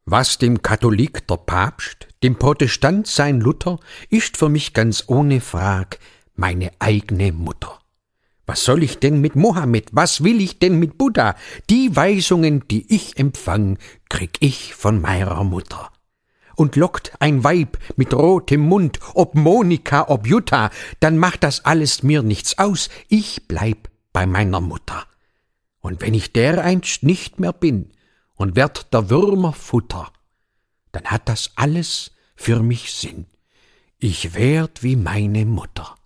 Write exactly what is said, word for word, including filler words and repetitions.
Was dem Katholik der Papst, dem Protestant sein Luther, ist für mich ganz ohne Frag meine eigene Mutter. Was soll ich denn mit Mohammed, was will ich denn mit Buddha? Die Weisungen, die ich empfang, krieg ich von meiner Mutter. Und lockt ein Weib mit rotem Mund, ob Monika, ob Jutta, dann macht das alles mir nichts aus, ich bleib bei meiner Mutter. Und wenn ich dereinst nicht mehr bin und werd der Würmer Futter, dann hat das alles für mich Sinn. Ich werd wie meine Mutter.